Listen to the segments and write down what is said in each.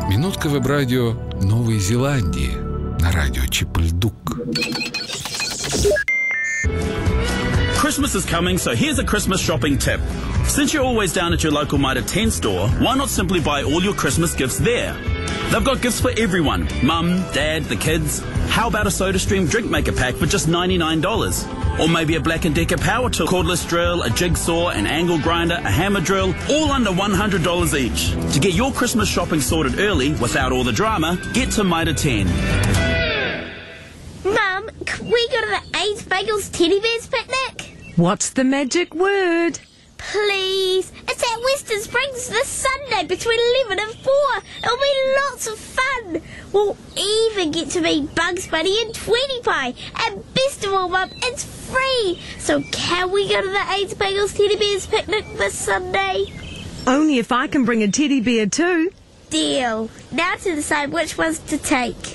Минутка веб-радио Новой Зеландии на радио Чип-Льдук. Christmas is coming, so here's a Christmas shopping tip. Since you're always down at your local Mitre 10 store, why not simply buy all your Christmas gifts there? They've got gifts for everyone. Mum, Dad, the kids. How about a SodaStream drink maker pack for just $99? Or maybe a Black & Decker power tool, cordless drill, a jigsaw, an angle grinder, a hammer drill, all under $100 each. To get your Christmas shopping sorted early without all the drama, get to Mitre 10. Mum, can we go to the A's Bagels Teddy Bears picnic? What's the magic word? Please. It's at Western Springs this Sunday between 11 and 4. It'll be lots of fun. We'll even get to meet Bugs Bunny and Tweety Pie. And best of all, Mum, it's free. So can we go to the A's Bagels Teddy Bears picnic this Sunday? Only if I can bring a teddy bear too. Deal. Now to decide which ones to take.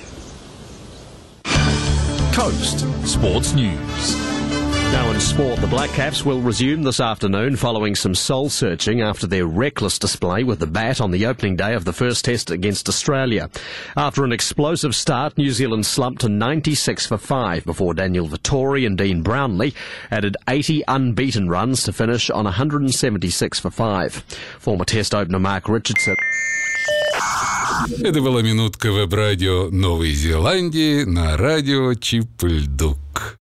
Coast Sports News. Now in sport, the Black Caps will resume this afternoon following some soul-searching after their reckless display with the bat on the opening day of the first test against Australia. After an explosive start, New Zealand slumped to 96 for 5 before Daniel Vettori and Dean Brownlee added 80 unbeaten runs to finish on 176 for 5. Former test opener Mark Richardson. Это была минутка веб-радио Новой Зеландии на радио Чип-Льдук.